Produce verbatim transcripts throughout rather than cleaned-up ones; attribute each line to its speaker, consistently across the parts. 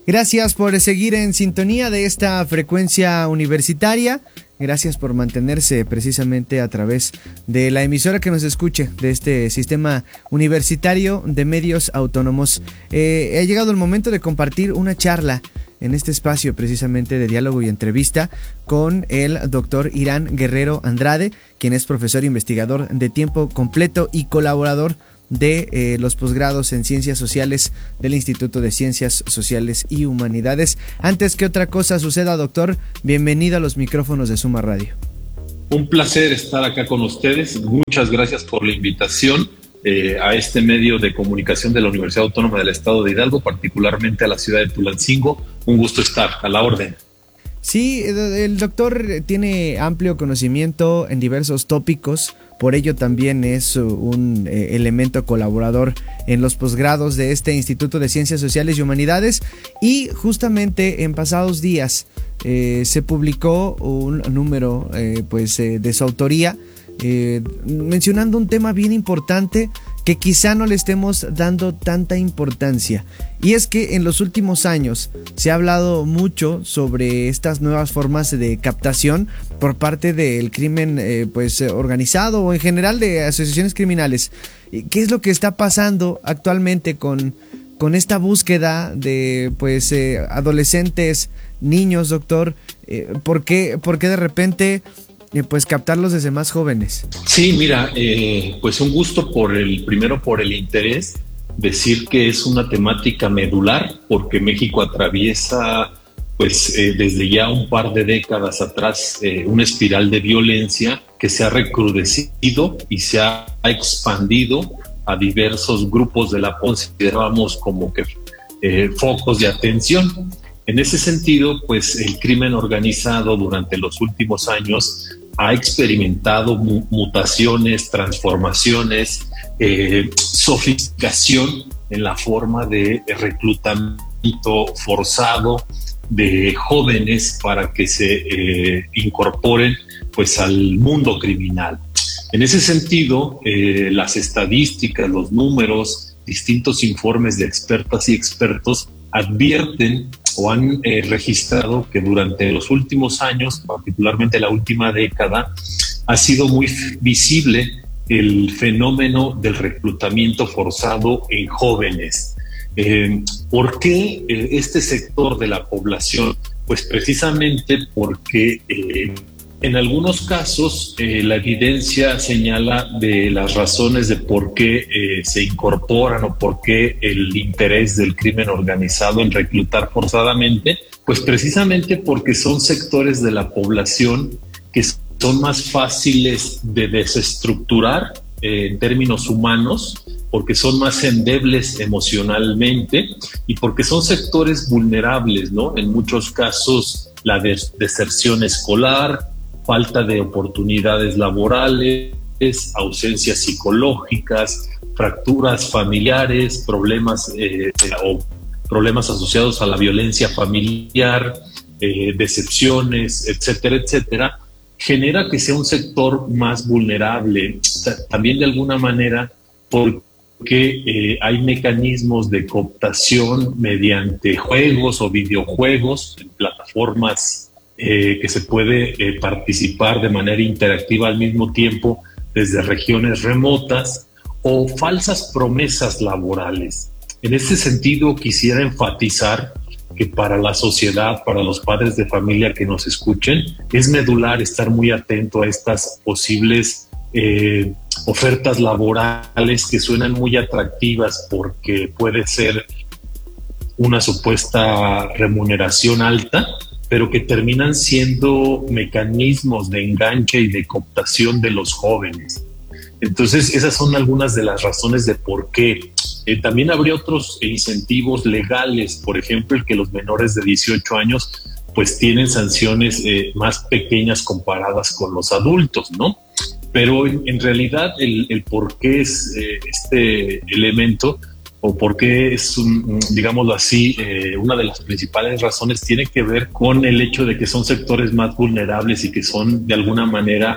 Speaker 1: Gracias por seguir en sintonía de esta frecuencia universitaria. Gracias por mantenerse precisamente a través de la emisora que nos escuche, de este sistema universitario de medios autónomos. Eh, ha llegado el momento de compartir una charla en este espacio precisamente de diálogo y entrevista con el doctor Irán Guerrero Andrade, quien es profesor investigador de tiempo completo y colaborador de eh, los posgrados en Ciencias Sociales del Instituto de Ciencias Sociales y Humanidades. Antes que otra cosa suceda, doctor, bienvenido a los micrófonos de Suma Radio.
Speaker 2: Un placer estar acá con ustedes. Muchas gracias por la invitación eh, a este medio de comunicación de la Universidad Autónoma del Estado de Hidalgo, particularmente a la ciudad de Tulancingo. Un gusto estar a la orden.
Speaker 1: Sí, el doctor tiene amplio conocimiento en diversos tópicos, por ello también es un eh, elemento colaborador en los posgrados de este Instituto de Ciencias Sociales y Humanidades, y justamente en pasados días eh, se publicó un número eh, pues eh, de su autoría eh, mencionando un tema bien importante que quizá no le estemos dando tanta importancia, y es que en los últimos años se ha hablado mucho sobre estas nuevas formas de captación por parte del crimen eh, pues organizado o en general de asociaciones criminales. ¿Qué es lo que está pasando actualmente con, con esta búsqueda de pues eh, adolescentes, niños, doctor? Eh, ¿por qué, por qué de repente pues captarlos desde más jóvenes?
Speaker 2: Sí, mira, eh, pues un gusto por el, primero por el interés, decir que es una temática medular, porque México atraviesa pues eh, desde ya un par de décadas atrás eh, una espiral de violencia que se ha recrudecido y se ha expandido a diversos grupos de la población, consideramos como que eh, focos de atención. En ese sentido, pues el crimen organizado durante los últimos años ha experimentado mu- mutaciones, transformaciones, eh, sofisticación en la forma de reclutamiento forzado de jóvenes para que se eh, incorporen pues al mundo criminal. En ese sentido, eh, las estadísticas, los números, distintos informes de expertas y expertos advierten o han eh, registrado que durante los últimos años, particularmente la última década, ha sido muy visible el fenómeno del reclutamiento forzado en jóvenes. Eh, ¿Por qué eh, este sector de la población? Pues precisamente porque eh, en algunos casos eh, la evidencia señala de las razones de por qué eh, se incorporan o por qué el interés del crimen organizado en reclutar forzadamente, pues precisamente porque son sectores de la población que son más fáciles de desestructurar eh, en términos humanos, porque son más endebles emocionalmente y porque son sectores vulnerables, ¿no? En muchos casos la des- deserción escolar, falta de oportunidades laborales, ausencias psicológicas, fracturas familiares, problemas eh, o problemas asociados a la violencia familiar, eh, decepciones, etcétera, etcétera, genera que sea un sector más vulnerable. También de alguna manera porque eh, hay mecanismos de cooptación mediante juegos o videojuegos en plataformas Eh, que se puede eh, participar de manera interactiva al mismo tiempo desde regiones remotas, o falsas promesas laborales. En este sentido, quisiera enfatizar que para la sociedad, para los padres de familia que nos escuchen, es medular estar muy atento a estas posibles eh, ofertas laborales que suenan muy atractivas porque puede ser una supuesta remuneración alta, pero que terminan siendo mecanismos de enganche y de cooptación de los jóvenes. Entonces, esas son algunas de las razones de por qué. Eh, también habría otros incentivos legales, por ejemplo, el que los menores de dieciocho años pues tienen sanciones eh, más pequeñas comparadas con los adultos, ¿no? Pero en, en realidad el, el por qué es eh, este elemento o por qué es, un, digámoslo así, eh, una de las principales razones tiene que ver con el hecho de que son sectores más vulnerables y que son de alguna manera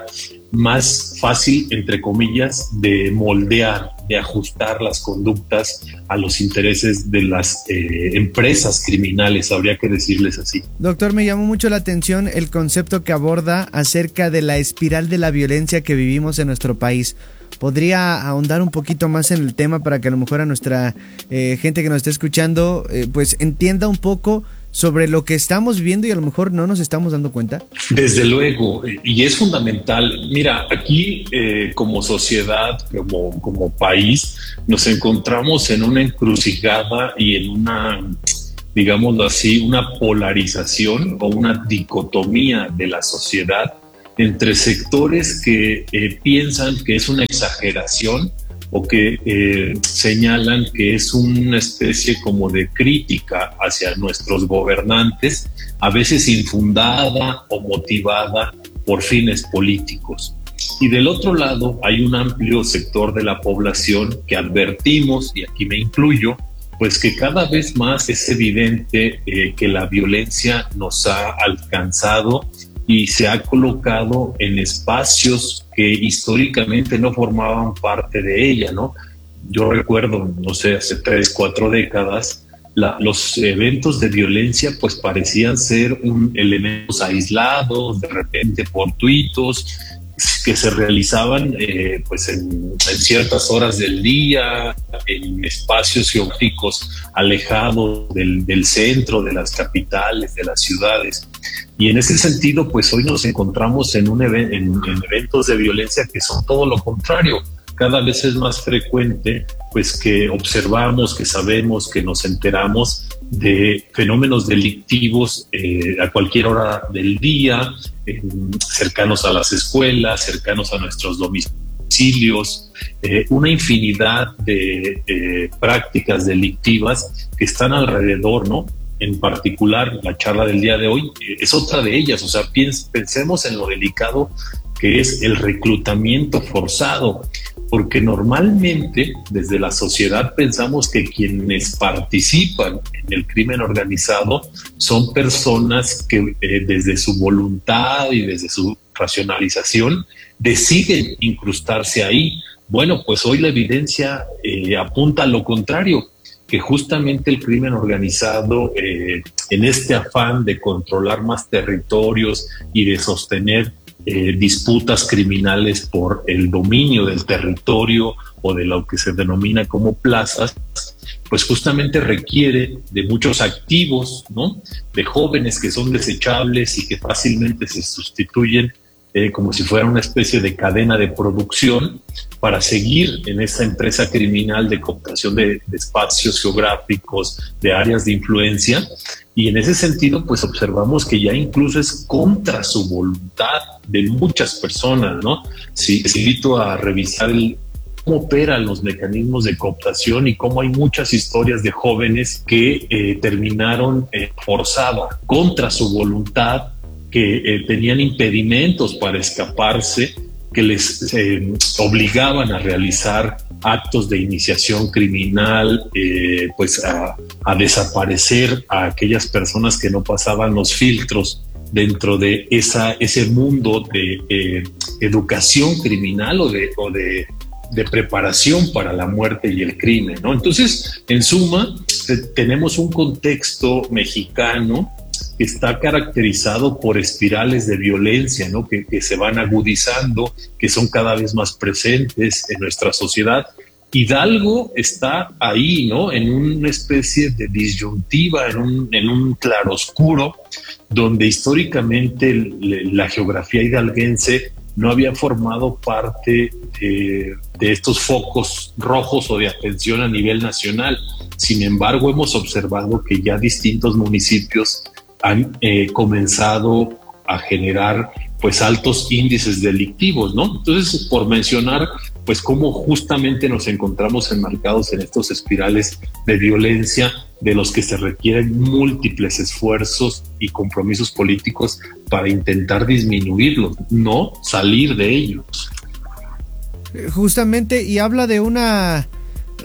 Speaker 2: más fácil, entre comillas, de moldear, de ajustar las conductas a los intereses de las eh, empresas criminales, habría que decirles así.
Speaker 1: Doctor, me llamó mucho la atención el concepto que aborda acerca de la espiral de la violencia que vivimos en nuestro país. ¿Podría ahondar un poquito más en el tema para que a lo mejor a nuestra eh, gente que nos esté escuchando eh, pues entienda un poco sobre lo que estamos viendo y a lo mejor no nos estamos dando cuenta?
Speaker 2: Desde luego, y es fundamental. Mira, aquí eh, como sociedad, como, como país, nos encontramos en una encrucijada y en una, digámoslo así, una polarización o una dicotomía de la sociedad entre sectores que eh, piensan que es una exageración o que eh, señalan que es una especie como de crítica hacia nuestros gobernantes, a veces infundada o motivada por fines políticos. Y del otro lado hay un amplio sector de la población que advertimos, y aquí me incluyo, pues que cada vez más es evidente eh, que la violencia nos ha alcanzado y se ha colocado en espacios que históricamente no formaban parte de ella, ¿no? Yo recuerdo, no sé, hace tres, cuatro décadas, la, los eventos de violencia pues parecían ser un, elementos aislados, de repente fortuitos, que se realizaban eh, pues en, en ciertas horas del día, en espacios geográficos alejados del, del centro, de las capitales, de las ciudades. Y en ese sentido, pues hoy nos encontramos en, un even- en, en eventos de violencia que son todo lo contrario. Cada vez es más frecuente pues que observamos, que sabemos, que nos enteramos de fenómenos delictivos eh, a cualquier hora del día, eh, cercanos a las escuelas, cercanos a nuestros domicilios, eh, una infinidad de eh, prácticas delictivas que están alrededor, ¿no? En particular, la charla del día de hoy eh, es otra de ellas. O sea, piens- pensemos en lo delicado que es el reclutamiento forzado, porque normalmente desde la sociedad pensamos que quienes participan en el crimen organizado son personas que eh, desde su voluntad y desde su racionalización deciden incrustarse ahí. Bueno, pues hoy la evidencia eh, apunta a lo contrario, que justamente el crimen organizado, eh, en este afán de controlar más territorios y de sostener eh, disputas criminales por el dominio del territorio o de lo que se denomina como plazas, pues justamente requiere de muchos activos, ¿no? De jóvenes que son desechables y que fácilmente se sustituyen Eh, como si fuera una especie de cadena de producción para seguir en esa empresa criminal de cooptación de, de espacios geográficos, de áreas de influencia. Y en ese sentido, pues observamos que ya incluso es contra su voluntad de muchas personas, ¿no? Sí, les invito a revisar el, cómo operan los mecanismos de cooptación y cómo hay muchas historias de jóvenes que eh, terminaron eh, forzadas contra su voluntad, que eh, tenían impedimentos para escaparse, que les eh, obligaban a realizar actos de iniciación criminal, eh, pues a, a desaparecer a aquellas personas que no pasaban los filtros dentro de esa, ese mundo de eh, educación criminal o de, o de, de preparación para la muerte y el crimen, ¿no? Entonces, en suma, tenemos un contexto mexicano que está caracterizado por espirales de violencia, ¿no? Que, que se van agudizando, que son cada vez más presentes en nuestra sociedad. Hidalgo está ahí, ¿no? En una especie de disyuntiva, en un, en un claroscuro, donde históricamente el, la geografía hidalguense no había formado parte de, de estos focos rojos o de atención a nivel nacional. Sin embargo, hemos observado que ya distintos municipios han eh, comenzado a generar pues altos índices delictivos, ¿no? Entonces, por mencionar pues cómo justamente nos encontramos enmarcados en estos espirales de violencia de los que se requieren múltiples esfuerzos y compromisos políticos para intentar disminuirlos, no salir de ellos.
Speaker 1: Justamente, y habla de una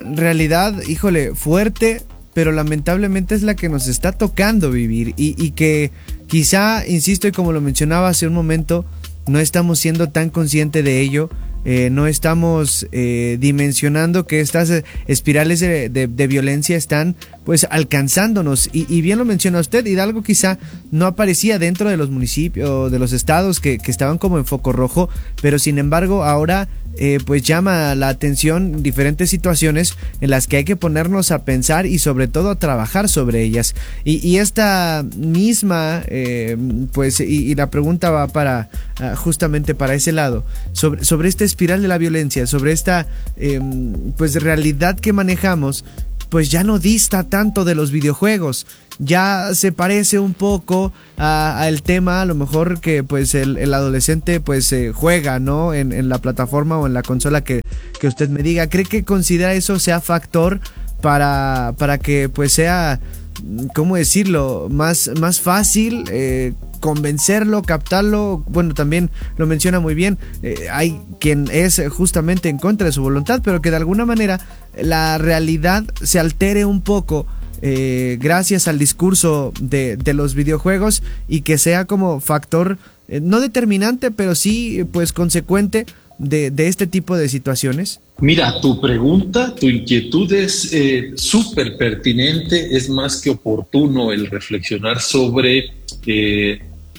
Speaker 1: realidad, híjole, fuerte, pero lamentablemente es la que nos está tocando vivir y, y que quizá, insisto, y como lo mencionaba hace un momento, no estamos siendo tan conscientes de ello. Eh, no estamos eh, dimensionando que estas espirales de, de, de violencia están pues alcanzándonos y, y bien lo menciona usted. Hidalgo quizá no aparecía dentro de los municipios, de los estados que, que estaban como en foco rojo, pero sin embargo ahora eh, pues llama la atención diferentes situaciones en las que hay que ponernos a pensar y sobre todo a trabajar sobre ellas y, y esta misma eh, pues y, y la pregunta va para uh, justamente para ese lado sobre, sobre esta espiral de la violencia, sobre esta eh, pues realidad que manejamos, pues ya no dista tanto de los videojuegos, ya se parece un poco al tema a lo mejor que pues el, el adolescente pues eh, juega, ¿no? En, en la plataforma o en la consola que, que usted me diga. ¿Cree que considera eso sea factor para, para que pues sea, ¿cómo decirlo? Más, más fácil eh, convencerlo, captarlo? Bueno, también lo menciona muy bien, eh, hay quien es justamente en contra de su voluntad, pero que de alguna manera la realidad se altere un poco eh, gracias al discurso de, de los videojuegos y que sea como factor, eh, no determinante, pero sí pues consecuente de, de este tipo de situaciones.
Speaker 2: Mira, tu pregunta, tu inquietud es eh, súper pertinente, es más que oportuno el reflexionar sobre eh,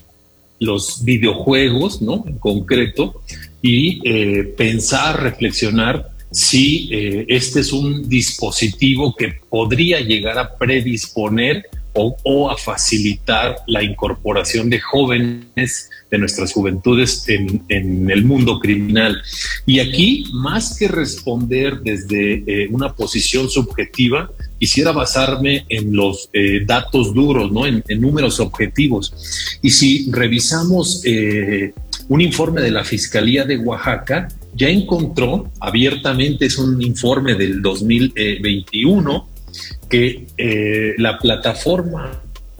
Speaker 2: los videojuegos, ¿no? En concreto, y eh, pensar, reflexionar si eh, este es un dispositivo que podría llegar a predisponer o, o a facilitar la incorporación de jóvenes, de nuestras juventudes en, en el mundo criminal. Y aquí, más que responder desde eh, una posición subjetiva, quisiera basarme en los eh, datos duros, ¿no? En, en números objetivos. Y si revisamos eh, un informe de la Fiscalía de Oaxaca, ya encontró abiertamente, es un informe del dos mil veintiuno, que eh, la plataforma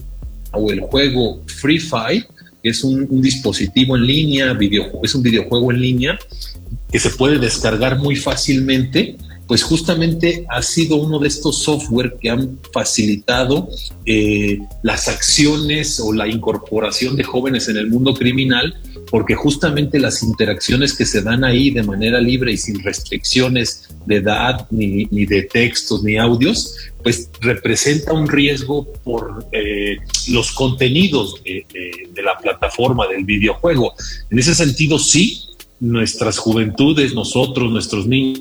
Speaker 2: o el juego Free Fire, que es un, un dispositivo en línea, video, es un videojuego en línea que se puede descargar muy fácilmente, pues justamente ha sido uno de estos software que han facilitado eh, las acciones o la incorporación de jóvenes en el mundo criminal, porque justamente las interacciones que se dan ahí de manera libre y sin restricciones de edad, ni, ni de textos, ni audios, pues representa un riesgo por eh, los contenidos de, de, de la plataforma, del videojuego. En ese sentido, sí, nuestras juventudes, nosotros, nuestros niños,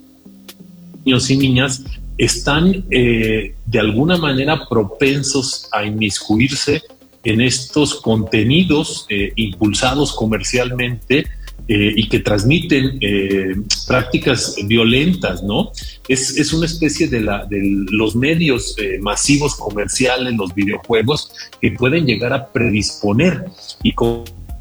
Speaker 2: niños y niñas están eh, de alguna manera propensos a inmiscuirse en estos contenidos eh, impulsados comercialmente eh, y que transmiten eh, prácticas violentas, ¿no? Es, es una especie de, la, de los medios eh, masivos comerciales, los videojuegos, que pueden llegar a predisponer y como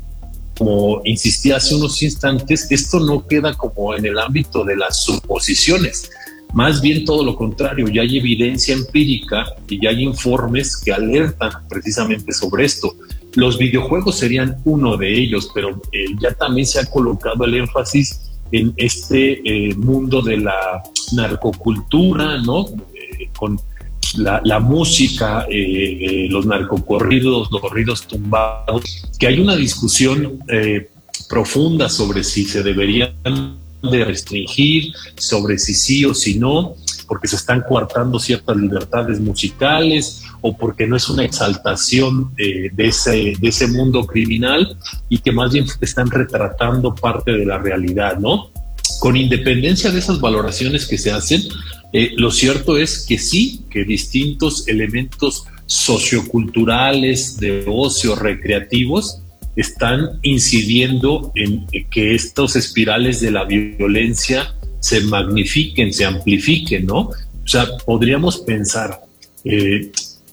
Speaker 2: Como insistí hace unos instantes, esto no queda como en el ámbito de las suposiciones, más bien todo lo contrario, ya hay evidencia empírica y ya hay informes que alertan precisamente sobre esto. Los videojuegos serían uno de ellos, pero eh, ya también se ha colocado el énfasis en este eh, mundo de la narcocultura, ¿no? Eh, con La, la música, eh, eh, los narcocorridos, los corridos tumbados, que hay una discusión eh, profunda sobre si se deberían de restringir, sobre si sí o si no, porque se están coartando ciertas libertades musicales o porque no es una exaltación eh, de, ese, de ese mundo criminal y que más bien están retratando parte de la realidad, ¿no? Con independencia de esas valoraciones que se hacen, eh, lo cierto es que sí, que distintos elementos socioculturales, de ocio, recreativos, están incidiendo en que estos espirales de la violencia se magnifiquen, se amplifiquen, ¿no? O sea, podríamos pensar, eh,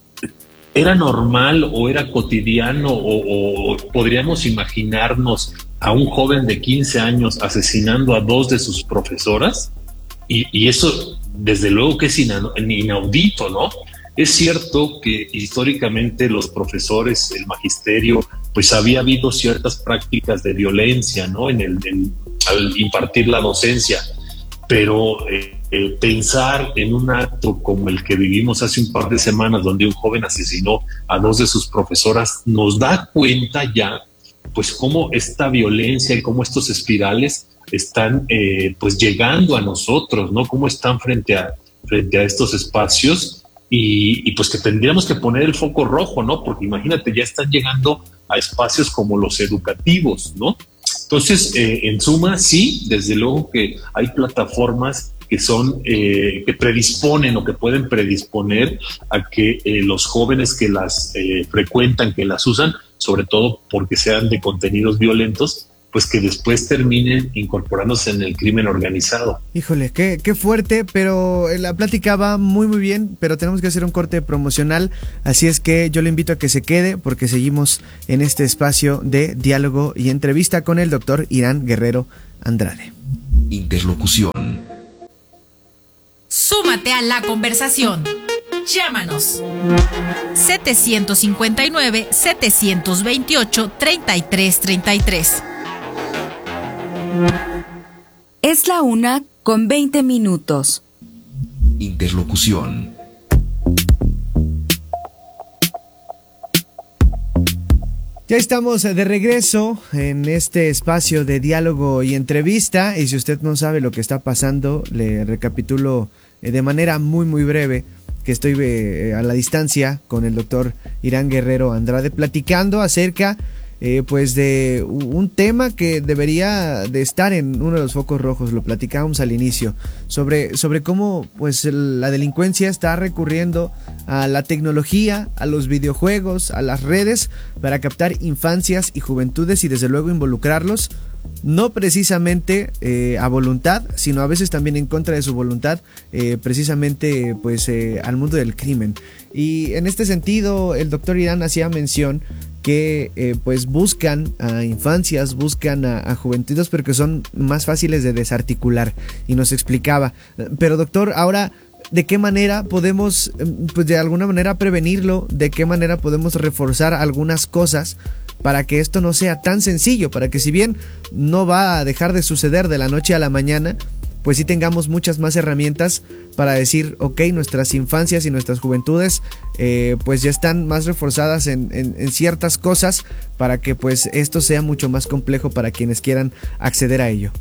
Speaker 2: ¿era normal o era cotidiano o, o podríamos imaginarnos a un joven de quince años asesinando a dos de sus profesoras? Y, y eso, desde luego que es inaudito, ¿no? Es cierto que históricamente los profesores, el magisterio, pues había habido ciertas prácticas de violencia, ¿no? En el, en, al impartir la docencia, pero eh, eh, pensar en un acto como el que vivimos hace un par de semanas, donde un joven asesinó a dos de sus profesoras, nos da cuenta ya pues cómo esta violencia y cómo estos espirales están eh, pues llegando a nosotros, ¿no? Cómo están frente a, frente a estos espacios y, y pues que tendríamos que poner el foco rojo, ¿no? Porque imagínate, ya están llegando a espacios como los educativos, ¿no? Entonces, eh, en suma, sí, desde luego que hay plataformas que son, eh, que predisponen o que pueden predisponer a que eh, los jóvenes que las eh, frecuentan, que las usan, sobre todo porque sean de contenidos violentos, pues que después terminen incorporándose en el crimen organizado.
Speaker 1: Híjole, qué, qué fuerte, pero la plática va muy muy bien, pero tenemos que hacer un corte promocional, así es que yo le invito a que se quede porque seguimos en este espacio de diálogo y entrevista con el doctor Irán Guerrero Andrade.
Speaker 3: Interlocución.
Speaker 4: Súmate a la conversación. Llámanos. setecientos cincuenta y nueve, setecientos veintiocho, treinta y tres treinta y tres.
Speaker 5: Es la una con veinte minutos.
Speaker 3: Interlocución.
Speaker 1: Ya estamos de regreso en este espacio de diálogo y entrevista, y si usted no sabe lo que está pasando, le recapitulo de manera muy muy breve que estoy a la distancia con el doctor Irán Guerrero Andrade platicando acerca eh, pues de un tema que debería de estar en uno de los focos rojos. Lo platicábamos al inicio sobre, sobre cómo pues la delincuencia está recurriendo a la tecnología, a los videojuegos, a las redes para captar infancias y juventudes y desde luego involucrarlos no precisamente eh, a voluntad, sino a veces también en contra de su voluntad, eh, precisamente pues eh, al mundo del crimen. Y en este sentido el doctor Irán hacía mención que eh, pues buscan a infancias, buscan a, a juventudes porque son más fáciles de desarticular, y nos explicaba. Pero doctor, ahora, ¿de qué manera podemos pues de alguna manera prevenirlo? ¿De qué manera podemos reforzar algunas cosas para que esto no sea tan sencillo? Para que si bien no va a dejar de suceder de la noche a la mañana, pues sí tengamos muchas más herramientas para decir, ok, nuestras infancias y nuestras juventudes eh, pues ya están más reforzadas en, en, en ciertas cosas para que pues esto sea mucho más complejo para quienes quieran acceder a ello.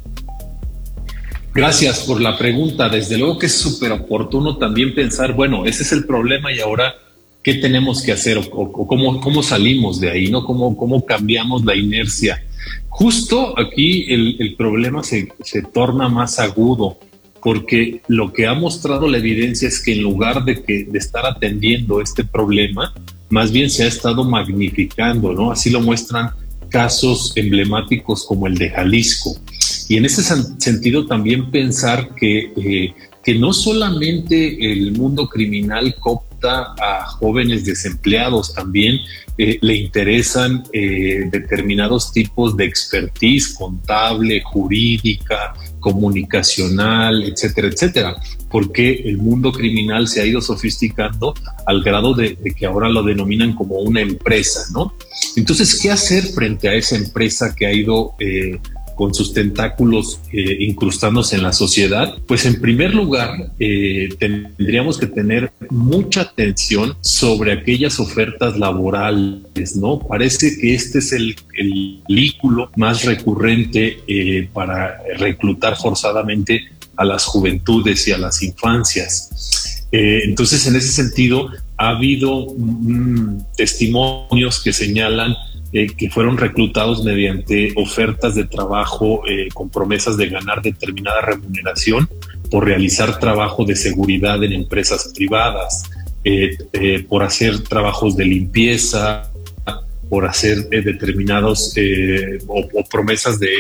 Speaker 2: Gracias por la pregunta. Desde luego que es súper oportuno también pensar, bueno, ese es el problema y ahora ¿qué tenemos que hacer o, o cómo, cómo salimos de ahí, ¿no? ¿Cómo, cómo cambiamos la inercia? Justo aquí el, el problema se, se torna más agudo, porque lo que ha mostrado la evidencia es que en lugar de, que, de estar atendiendo este problema, más bien se ha estado magnificando, ¿no? Así lo muestran casos emblemáticos como el de Jalisco. Y en ese sentido también pensar que, eh, que no solamente el mundo criminal coopta a jóvenes desempleados, también eh, le interesan eh, determinados tipos de expertise contable, jurídica, comunicacional, etcétera, etcétera, porque el mundo criminal se ha ido sofisticando al grado de, de que ahora lo denominan como una empresa, ¿no? Entonces, ¿qué hacer frente a esa empresa que ha ido eh, con sus tentáculos eh, incrustándose en la sociedad? Pues en primer lugar eh, tendríamos que tener mucha atención sobre aquellas ofertas laborales, ¿no? Parece que este es el, el vehículo más recurrente eh, para reclutar forzadamente a las juventudes y a las infancias. Eh, entonces, en ese sentido, ha habido mm, testimonios que señalan Eh, que fueron reclutados mediante ofertas de trabajo eh, con promesas de ganar determinada remuneración por realizar trabajo de seguridad en empresas privadas, eh, eh, por hacer trabajos de limpieza, por hacer eh, determinados eh, o, o promesas de,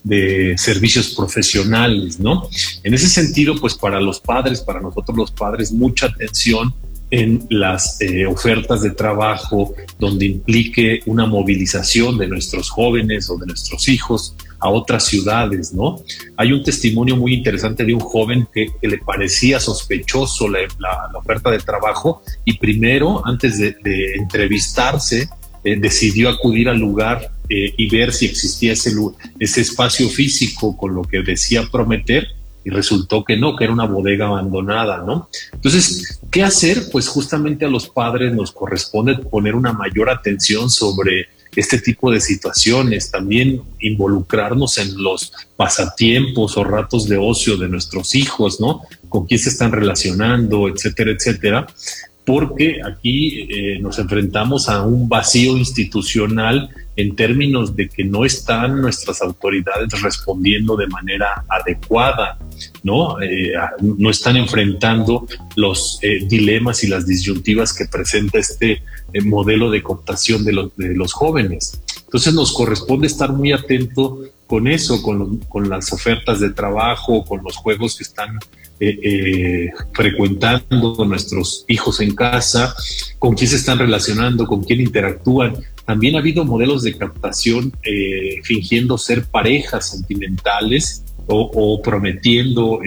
Speaker 2: de servicios profesionales, ¿no? En ese sentido, pues para los padres, para nosotros los padres, mucha atención en las eh, ofertas de trabajo donde implique una movilización de nuestros jóvenes o de nuestros hijos a otras ciudades, ¿no? Hay un testimonio muy interesante de un joven que, que le parecía sospechoso la, la, la oferta de trabajo y primero, antes de, de entrevistarse, eh, decidió acudir al lugar eh, y ver si existía ese, ese espacio físico con lo que decía prometer. y resultó que no, que era una bodega abandonada, ¿no? Entonces, ¿qué hacer? Pues justamente a los padres nos corresponde poner una mayor atención sobre este tipo de situaciones, también involucrarnos en los pasatiempos o ratos de ocio de nuestros hijos, ¿no? Con quién se están relacionando, etcétera, etcétera, porque aquí eh, nos enfrentamos a un vacío institucional en términos de que no están nuestras autoridades respondiendo de manera adecuada, ¿no? Eh, no están enfrentando los eh, dilemas y las disyuntivas que presenta este eh, modelo de cooptación de los, de los jóvenes. Entonces nos corresponde estar muy atento con eso, con, lo, con las ofertas de trabajo, con los juegos que están eh, eh, frecuentando nuestros hijos en casa, con quién se están relacionando, con quién interactúan. También ha habido modelos de captación eh, fingiendo ser parejas sentimentales o, o prometiendo